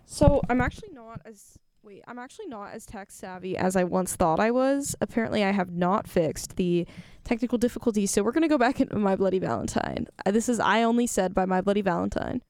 So I'm actually not as tech savvy as I once thought I was. Apparently, I have not fixed the technical difficulties. So we're gonna go back into My Bloody Valentine. This is I Only Said by My Bloody Valentine.